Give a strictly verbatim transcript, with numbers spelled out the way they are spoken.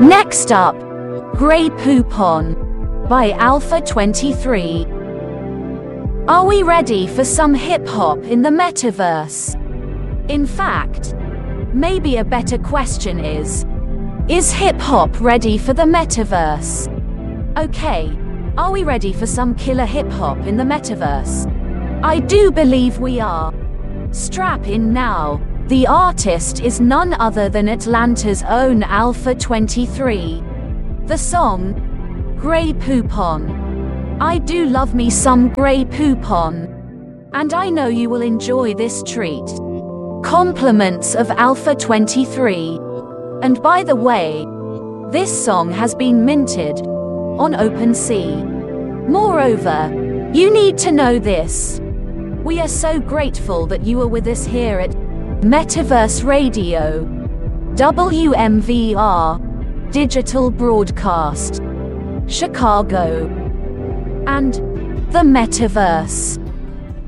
Next up, Grey Poupon by Alpha twenty-three. Are we ready for some hip-hop in the metaverse? In fact, maybe a better question is, is hip-hop ready for the metaverse? Okay, are we ready for some killer hip-hop in the metaverse? I do believe we are. Strap in now. The artist is none other than Atlanta's own Alpha twenty-three. The song, Grey Poupon. I do love me some Grey Poupon. And I know you will enjoy this treat. Compliments of Alpha twenty-three. And by the way, this song has been minted on OpenSea. Moreover, you need to know this. We are so grateful that you are with us here at Metaverse Radio, W M V R, Digital Broadcast, Chicago, and the Metaverse.